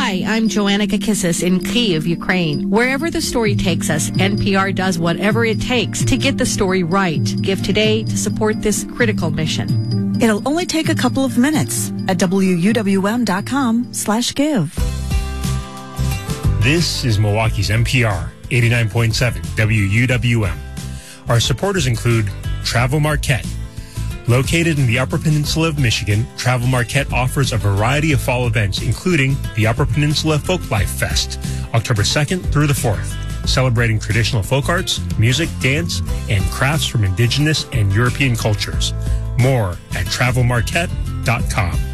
Hi, I'm Joanna Kakissis in Kyiv, Ukraine. Wherever the story takes us, NPR does whatever it takes to get the story right. Give today to support this critical mission. It'll only take a couple of minutes at WUWM.com/give. This is Milwaukee's NPR, 89.7 WUWM. Our supporters include Travel Marquette. Located in the Upper Peninsula of Michigan, Travel Marquette offers a variety of fall events, including the Upper Peninsula Folklife Fest, October 2nd through the 4th, celebrating traditional folk arts, music, dance, and crafts from indigenous and European cultures. More at travelmarquette.com.